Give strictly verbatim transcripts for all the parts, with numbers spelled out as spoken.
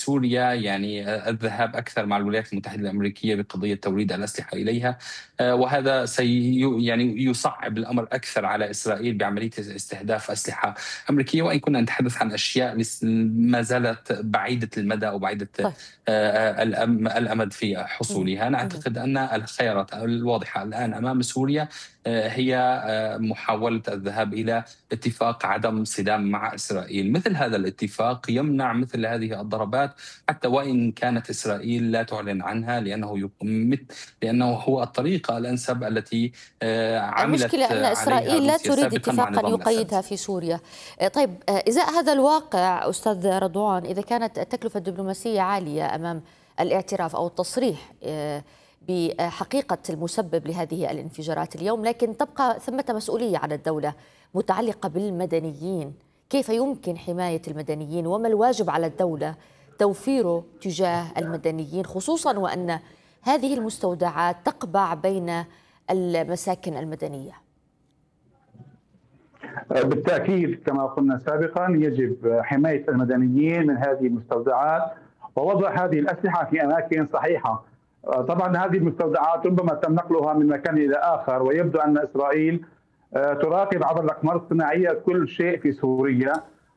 سوريا يعني الذهاب أكثر مع الولايات المتحدة الأمريكية بقضية توريد الأسلحة إليها، وهذا سي يعني يصعب الأمر أكثر على إسرائيل بعملية استهداف أسلحة أمريكية، وإن كنا نتحدث عن أشياء ما زالت بعيدة المدى أو بعيدة طيب. الأمد في حصولها. أنا أعتقد أن الخيارات الواضحة الآن أمام سوريا هي محاولة الذهاب إلى اتفاق عدم صدام مع إسرائيل. مثل هذا الاتفاق يمنع مثل هذه الضربات حتى وإن كانت إسرائيل لا تعلن عنها، لأنه لأنه هو الطريقة الأنسب التي عملت المشكلة أن عليها إسرائيل لا روسيا تريد سابقا مع اتفاقا نظام الأسد. يقيدها في سوريا. طيب، إزاء هذا الواقع أستاذ رضوان، إذا كانت التكلفة الدبلوماسية عالية أمام الاعتراف أو التصريح بحقيقة المسبب لهذه الانفجارات اليوم، لكن تبقى ثمة مسؤولية على الدولة متعلقة بالمدنيين، كيف يمكن حماية المدنيين وما الواجب على الدولة توفيره تجاه المدنيين، خصوصا وأن هذه المستودعات تقبع بين المساكن المدنية؟ بالتأكيد كما قلنا سابقا يجب حماية المدنيين من هذه المستودعات ووضع هذه الأسلحة في أماكن صحيحة. طبعا هذه المستودعات ربما تم نقلها من مكان إلى آخر، ويبدو أن إسرائيل تراقب عبر الأقمار الصناعية كل شيء في سوريا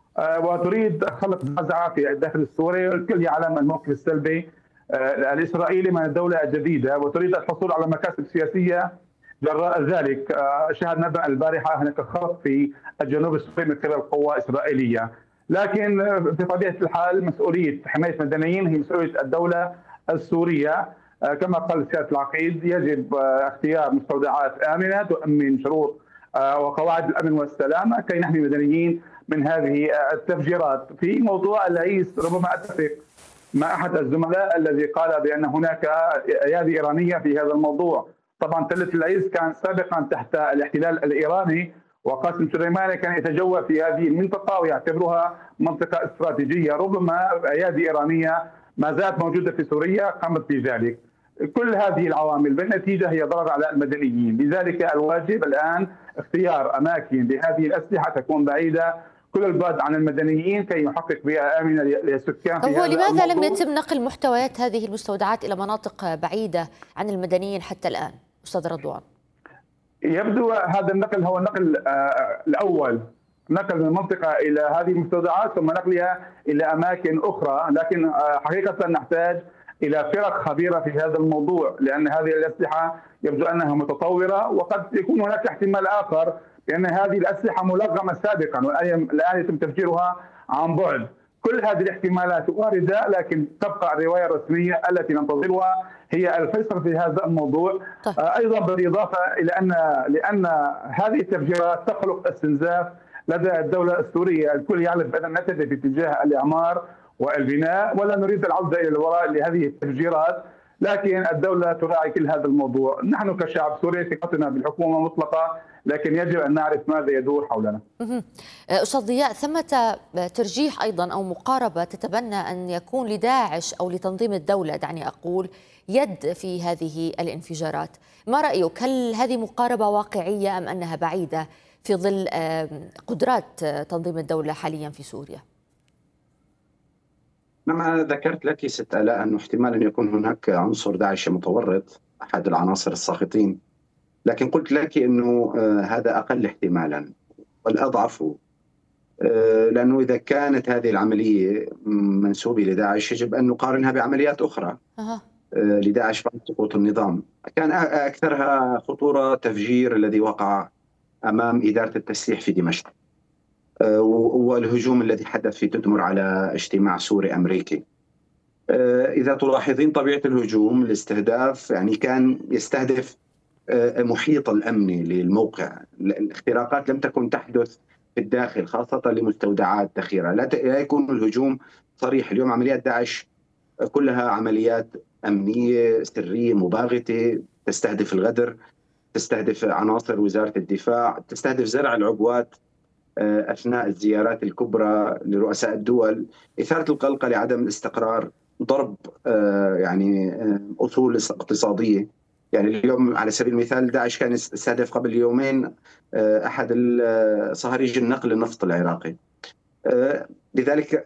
وتريد خلق نزعة في الداخل السوري، والكل يعلم الموقف السلبي الإسرائيلي من الدولة الجديدة وتريد الحصول على مكاسب سياسية جراء ذلك. شاهدنا البارحة هناك خطف في الجنوب السوري من قبل قوى إسرائيلية، لكن في طبيعة الحال مسؤولية حماية المدنيين هي مسؤولية الدولة السورية. كما قال سيادة العقيد يجب اختيار مستودعات آمنة تؤمن شروط وقواعد الأمن والسلامة كي نحمي المدنيين من هذه التفجيرات. في موضوع العيس ربما أتفق مع أحد الزملاء الذي قال بأن هناك أيادي إيرانية في هذا الموضوع. طبعا تلة العيس كان سابقا تحت الاحتلال الإيراني، وقاسم سليماني كان يتجول في هذه المنطقة ويعتبرها منطقة استراتيجية. ربما أيادي إيرانية ما زالت موجودة في سوريا قامت بذلك. كل هذه العوامل بالنتيجة هي ضرر على المدنيين، لذلك الواجب الآن اختيار أماكن لهذه الأسلحة تكون بعيدة كل البعد عن المدنيين كي يحقق بيئة آمنة للسكان في هو هذا لماذا الموضوع. لم يتم نقل محتويات هذه المستودعات إلى مناطق بعيدة عن المدنيين حتى الآن أستاذ رضوان؟ يبدو هذا النقل هو النقل الأول، نقل من منطقة إلى هذه المستودعات ثم نقلها إلى أماكن أخرى، لكن حقيقة نحتاج إلى فرق خبيرة في هذا الموضوع، لأن هذه الأسلحة يبدو أنها متطورة، وقد يكون هناك احتمال آخر بأن هذه الأسلحة ملغمة سابقا والآن يتم تفجيرها عن بعد. كل هذه الاحتمالات واردة، لكن تبقى الرواية الرسمية التي ننتظرها هي الفيصل في هذا الموضوع. طيب. أيضا بالإضافة إلى أن لأن هذه التفجيرات تخلق استنزاف لدى الدولة السورية. الكل يعلم بأن نتجه في اتجاه الإعمار والبناء ولا نريد العودة إلى الوراء لهذه التفجيرات، لكن الدولة تراعي كل هذا الموضوع. نحن كشعب سوري ثقتنا بالحكومة مطلقة، لكن يجب أن نعرف ماذا يدور حولنا. أستاذ ضياء، ثمة ترجيح أيضا أو مقاربة تتبنى أن يكون لداعش أو لتنظيم الدولة دعني أقول يد في هذه الانفجارات، ما رأيك؟ هل هذه مقاربة واقعية أم أنها بعيدة في ظل قدرات تنظيم الدولة حاليا في سوريا؟ أنا ذكرت لك ست آلاء أنه احتمال أن يكون هناك عنصر داعش متورط أحد العناصر الساقطين، لكن قلت لك أنه هذا أقل احتمالا والأضعف، لأنه إذا كانت هذه العملية منسوبة لداعش يجب أن نقارنها بعمليات أخرى أه. لداعش بعد سقوط النظام. كان أكثرها خطورة تفجير الذي وقع أمام إدارة التسليح في دمشق، والهجوم الذي حدث في تدمر على اجتماع سوري أمريكي. إذا تلاحظين طبيعة الهجوم الاستهداف يعني كان يستهدف محيط الأمني للموقع. الاختراقات لم تكن تحدث في الداخل خاصة لمستودعات ذخيرة، لا يكون الهجوم صريح. اليوم عمليات داعش كلها عمليات أمنية سرية مباغتة، تستهدف الغدر، تستهدف عناصر وزارة الدفاع، تستهدف زرع العبوات أثناء الزيارات الكبرى لرؤساء الدول، إثارة القلق لعدم الاستقرار، ضرب يعني أصول اقتصادية. يعني اليوم على سبيل المثال داعش كان استهدف قبل يومين أحد صهاريج النقل النفط العراقي. لذلك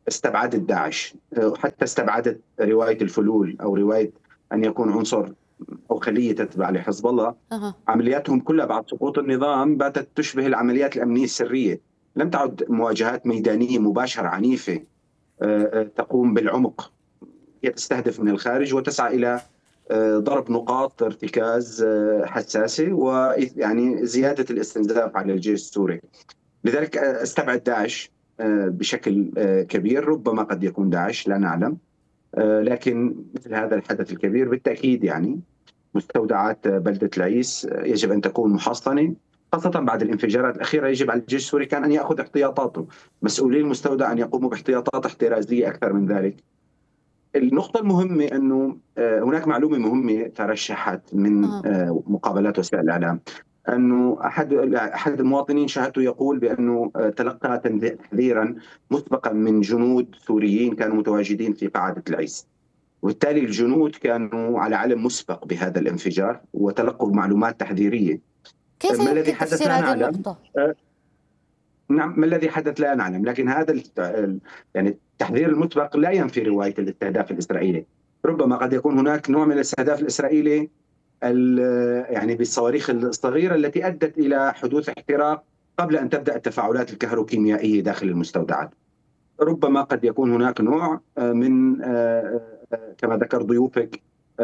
استبعدت داعش، حتى استبعدت رواية الفلول أو رواية أن يكون عنصر أو خلية تتبع لحزب الله. أه. عملياتهم كلها بعد سقوط النظام باتت تشبه العمليات الأمنية السرية، لم تعد مواجهات ميدانية مباشرة عنيفة تقوم بالعمق، هي تستهدف من الخارج وتسعى إلى ضرب نقاط ارتكاز حساسة ويعني زيادة الاستنزاف على الجيش السوري. لذلك استبعد داعش بشكل كبير، ربما قد يكون داعش لا نعلم، لكن مثل هذا الحدث الكبير بالتأكيد يعني مستودعات بلدة العيس يجب أن تكون محصنة، خاصة بعد الانفجارات الأخيرة. يجب على الجيش السوري كان أن يأخذ احتياطاته، مسؤولي المستودع أن يقوموا باحتياطات احترازية أكثر من ذلك. النقطة المهمة أنه هناك معلومة مهمة ترشحت من مقابلات وسائل الإعلام، أنه أحد أحد المواطنين شاهدته يقول بأنه تلقى تحذيرا مسبقا من جنود سوريين كانوا متواجدين في قاعدة العيس، وبالتالي الجنود كانوا على علم مسبق بهذا الانفجار وتلقوا معلومات تحذيرية. كيف يمكن تفسير هذه النقطة؟ نعم، ما الذي حدث لا نعلم، لكن هذا يعني التحذير المسبق لا ينفي رواية الاستهداف الإسرائيلي. ربما قد يكون هناك نوع من الاستهداف الإسرائيلي يعني بالصواريخ الصغيرة التي أدت إلى حدوث احتراق قبل أن تبدأ التفاعلات الكهروكيميائية داخل المستودعات. ربما قد يكون هناك نوع من كما ذكر ضيوفك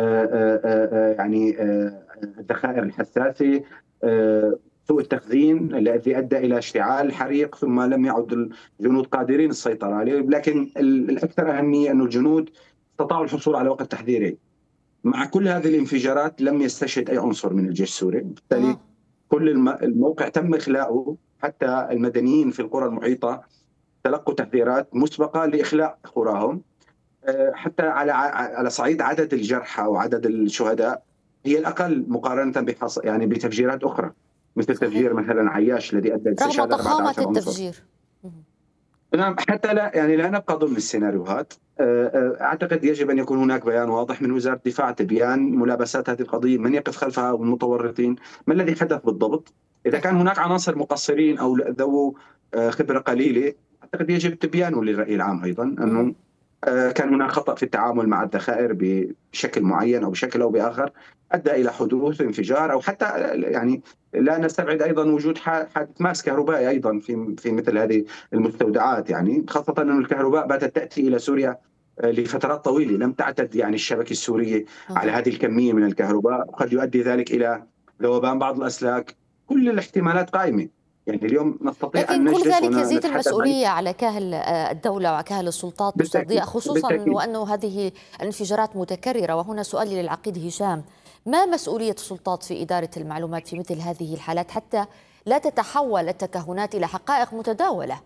يعني الذخائر الحساسة، سوء التخزين الذي أدى إلى اشتعال الحريق ثم لم يعد الجنود قادرين السيطرة عليه. لكن الأكثر أهمية أن الجنود استطاعوا الحصول على وقت تحذيري. مع كل هذه الانفجارات لم يستشهد أي عنصر من الجيش السوري، بالتالي آه. كل الموقع تم إخلاؤه، حتى المدنيين في القرى المحيطة تلقوا تحذيرات مسبقة لإخلاء قراهم. حتى على على صعيد عدد الجرحى وعدد الشهداء هي الأقل مقارنة بحص يعني بتفجيرات أخرى، مثل تفجير مثلا عياش الذي ادى رغم ضخامة التفجير. نعم، حتى لا يعني لا نبقى ضمن السيناريوهات. اعتقد يجب ان يكون هناك بيان واضح من وزارة الدفاع، تبيان ملابسات هذه القضية، من يقف خلفها والمتورطين، ما الذي حدث بالضبط. اذا كان هناك عناصر مقصرين او ذو خبرة قليلة، اعتقد يجب تبيانه للرأي العام ايضا انه كان هناك خطأ في التعامل مع الذخائر بشكل معين أو بشكل أو بآخر أدى إلى حدوث انفجار، أو حتى يعني لا نستبعد أيضا وجود حادث ماس كهربائي أيضا في في مثل هذه المستودعات، يعني خاصة أن الكهرباء باتت تأتي إلى سوريا لفترات طويلة، لم تعتد يعني الشبكة السورية على هذه الكمية من الكهرباء، قد يؤدي ذلك إلى ذوبان بعض الأسلاك. كل الاحتمالات قائمة، يعني اليوم نستطيع لكن أن نجلس كل ذلك يزيد المسؤولية على كاهل الدولة وكاهل السلطات أستاذ ضياء، خصوصا بالتأكيد. وأنه هذه الانفجارات متكررة. وهنا سؤالي للعقيد هشام، ما مسؤولية السلطات في إدارة المعلومات في مثل هذه الحالات حتى لا تتحول التكهنات إلى حقائق متداولة؟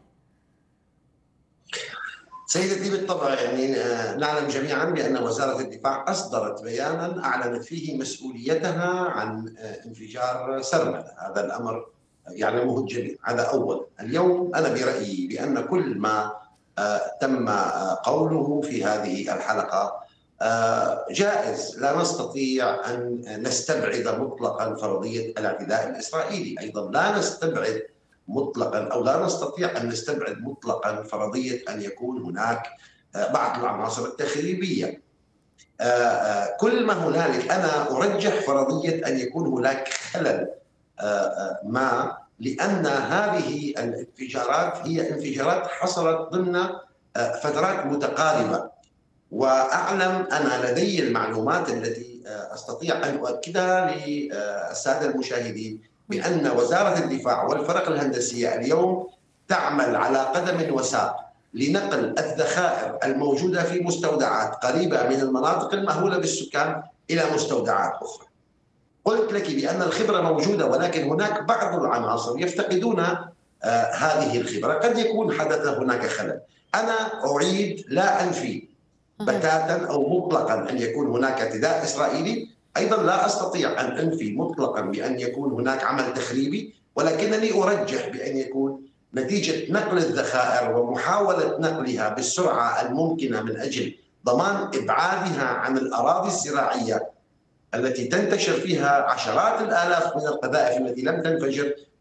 سيدتي بالطبع يعني نعلم جميعا بأن وزارة الدفاع أصدرت بيانا أعلنت فيه مسؤوليتها عن انفجار سرمدة. هذا الأمر يعلمه الجميع. هذا أول. اليوم أنا برأيي بأن كل ما تم قوله في هذه الحلقة جائز، لا نستطيع أن نستبعد مطلقا فرضية الاعتداء الإسرائيلي، أيضا لا نستبعد مطلقا أو لا نستطيع أن نستبعد مطلقا فرضية أن يكون هناك بعض العناصر التخريبية. كل ما هنالك أنا أرجح فرضية أن يكون هناك خلل ما، لأن هذه الانفجارات هي انفجارات حصلت ضمن فترات متقاربة، وأعلم أنا لدي المعلومات التي أستطيع أن أؤكدها للسادة المشاهدين بأن وزارة الدفاع والفرق الهندسية اليوم تعمل على قدم وساق لنقل الذخائر الموجودة في مستودعات قريبة من المناطق المأهولة بالسكان إلى مستودعات أخرى. قلت لك بأن الخبرة موجودة، ولكن هناك بعض العناصر يفتقدون آه هذه الخبرة، قد يكون حدث هناك خلل. أنا أعيد لا أنفي بتاتا أو مطلقا أن يكون هناك اعتداء إسرائيلي، أيضا لا أستطيع أن أنفي مطلقا بأن يكون هناك عمل تخريبي، ولكنني أرجح بأن يكون نتيجة نقل الذخائر ومحاولة نقلها بالسرعة الممكنة من أجل ضمان إبعادها عن الأراضي الزراعية التي تنتشر فيها عشرات الآلاف من القذائف التي لم تنفجر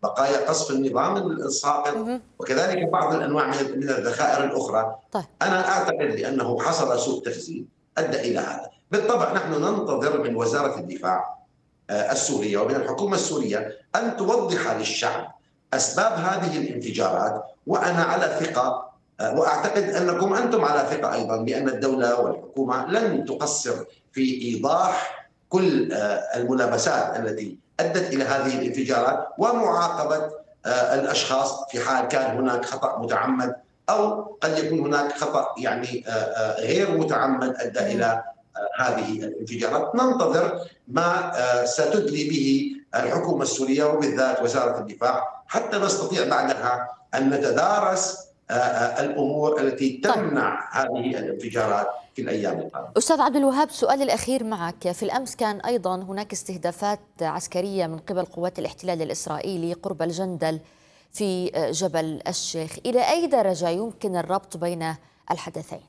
بقايا قصف النظام الساقط، وكذلك بعض الانواع من الذخائر الاخرى. طيب. انا اعتقد بانه حصل سوء تخزين ادى الى هذا. بالطبع نحن ننتظر من وزاره الدفاع السوريه ومن الحكومه السوريه ان توضح للشعب اسباب هذه الانفجارات، وانا على ثقه واعتقد انكم انتم على ثقه ايضا بان الدوله والحكومه لن تقصر في ايضاح كل الملابسات التي ادت الى هذه الانفجارات ومعاقبه الاشخاص في حال كان هناك خطا متعمد او قد يكون هناك خطا يعني غير متعمد ادى الى هذه الانفجارات. ننتظر ما ستدلي به الحكومه السوريه وبالذات وزاره الدفاع حتى نستطيع بعدها ان نتدارس الامور التي تمنع هذه الانفجارات في الايام القادمه. استاذ عبد الوهاب، سؤالي الاخير معك. في الامس كان ايضا هناك استهدافات عسكريه من قبل قوات الاحتلال الاسرائيلي قرب الجندل في جبل الشيخ، الى اي درجه يمكن الربط بين الحدثين؟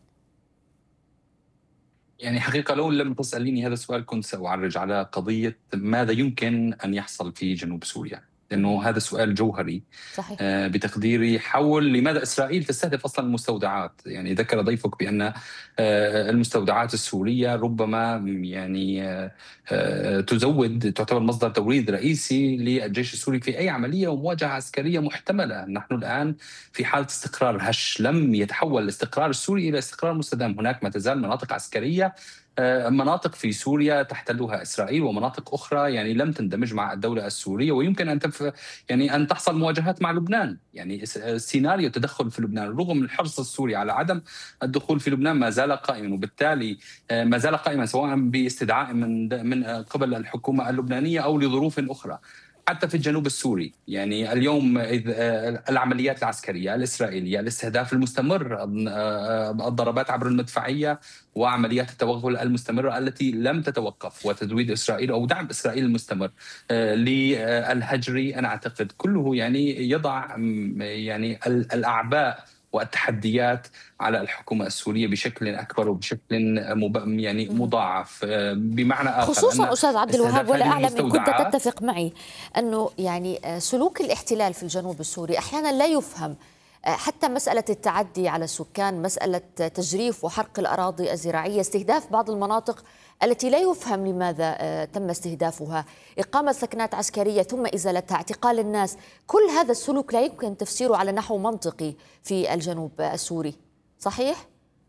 يعني حقيقة لو لم تسأليني هذا السؤال كنت سأعرج على قضية ماذا يمكن أن يحصل في جنوب سوريا، لأنه هذا سؤال جوهري. صحيح. آه بتقديري حول لماذا إسرائيل تستهدف أصلا المستودعات. يعني ذكر ضيفك بأن آه المستودعات السورية ربما يعني آه آه تزود تعتبر مصدر توريد رئيسي للجيش السوري في أي عملية ومواجهة عسكرية محتملة. نحن الآن في حالة استقرار هش، لم يتحول الاستقرار السوري إلى استقرار مستدام. هناك ما تزال مناطق عسكرية، مناطق في سوريا تحتلها إسرائيل ومناطق أخرى يعني لم تندمج مع الدولة السورية، ويمكن أن تف يعني أن تحصل مواجهات مع لبنان. يعني سيناريو تدخل في لبنان رغم الحرص السوري على عدم الدخول في لبنان ما زال قائما، وبالتالي ما زال قائما سواء باستدعاء من من قبل الحكومة اللبنانية أو لظروف أخرى. حتى في الجنوب السوري يعني اليوم العمليات العسكرية الإسرائيلية، الاستهداف المستمر، الضربات عبر المدفعية وعمليات التوغل المستمرة التي لم تتوقف، وتزويد إسرائيل أو دعم إسرائيل المستمر للهجري، أنا أعتقد كله يعني يضع يعني الأعباء والتحديات على الحكومة السورية بشكل أكبر وبشكل يعني مضاعف. بمعنى آخر خصوصا أستاذ عبد الوهاب، ولا أعلم إن كنت تتفق معي أنه يعني سلوك الاحتلال في الجنوب السوري أحيانا لا يفهم، حتى مسألة التعدي على السكان، مسألة تجريف وحرق الأراضي الزراعية، استهداف بعض المناطق التي لا يفهم لماذا تم استهدافها، إقامة سكنات عسكرية ثم إزالتها، اعتقال الناس. كل هذا السلوك لا يمكن تفسيره على نحو منطقي في الجنوب السوري، صحيح؟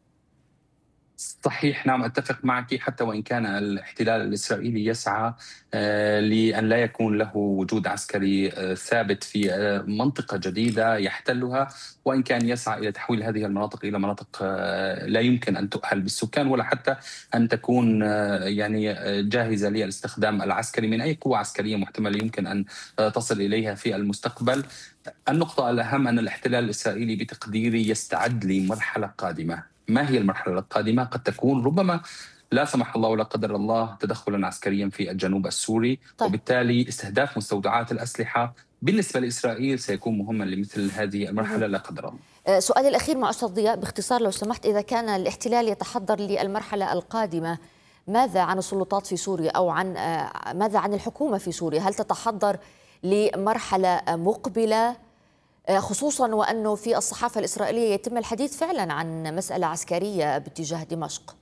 صحيح، نعم أتفق معك. حتى وإن كان الاحتلال الإسرائيلي يسعى لأن لا يكون له وجود عسكري ثابت في منطقة جديدة يحتلها، وإن كان يسعى إلى تحويل هذه المناطق إلى مناطق لا يمكن أن تؤهل بالسكان ولا حتى أن تكون يعني جاهزة للاستخدام العسكري من أي قوة عسكرية محتملة يمكن أن تصل إليها في المستقبل. النقطة الأهم أن الاحتلال الإسرائيلي بتقديري يستعد لمرحلة قادمة. ما هي المرحلة القادمة؟ قد تكون ربما لا سمح الله ولا قدر الله تدخلا عسكريا في الجنوب السوري. طيب. وبالتالي استهداف مستودعات الأسلحة بالنسبة لإسرائيل سيكون مهما لمثل هذه المرحلة لا قدر الله. سؤالي الأخير مع أستاذ ضياء باختصار لو سمحت، إذا كان الاحتلال يتحضر للمرحلة القادمة، ماذا عن السلطات في سوريا أو عن ماذا عن الحكومة في سوريا؟ هل تتحضر لمرحلة مقبلة، خصوصا وأنه في الصحافة الإسرائيلية يتم الحديث فعلا عن مسألة عسكرية باتجاه دمشق؟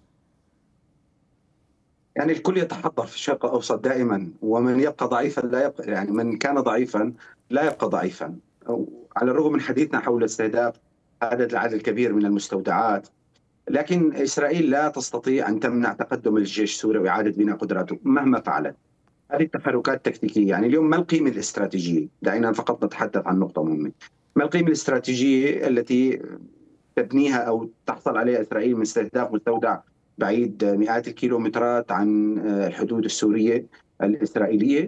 يعني الكل يتحضر في الشرق الأوسط دائما، ومن يبقى ضعيفا لا يبقى يعني من كان ضعيفا لا يبقى ضعيفا. على الرغم من حديثنا حول استهداف عدد العدد الكبير من المستودعات، لكن إسرائيل لا تستطيع أن تمنع تقدم الجيش السوري وإعادة بناء قدراته مهما فعلت. هذه التحركات تكتيكية. يعني اليوم ما القيمة الاستراتيجية؟ دعينا فقط نتحدث عن نقطة مهمة. ما القيمة الاستراتيجية التي تبنيها أو تحصل عليها إسرائيل من استهداف مستودع بعيد مئات الكيلومترات عن الحدود السورية الإسرائيلية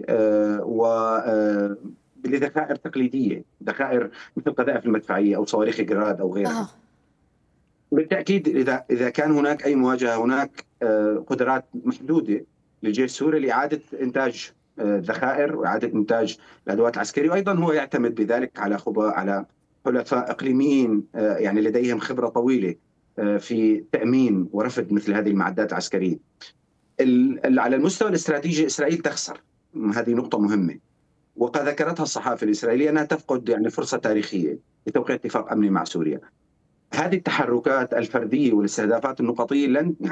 ولذخائر تقليدية، ذخائر مثل قذائف المدفعية أو صواريخ جراد أو غيرها؟ آه. بالتأكيد إذا إذا كان هناك أي مواجهة، هناك قدرات محدودة للجيش السوري لإعادة إنتاج ذخائر وإعادة إنتاج الأدوات العسكرية، وأيضا هو يعتمد بذلك على خبراء على حلفاء إقليميين يعني لديهم خبرة طويلة في تأمين ورفض مثل هذه المعدات العسكرية. على المستوى الاستراتيجي إسرائيل تخسر، هذه نقطة مهمة. وقد ذكرتها الصحافة الإسرائيلية أنها تفقد يعني فرصة تاريخية لتوقيع اتفاق أمني مع سوريا. هذه التحركات الفردية والاستهدافات النقطية لن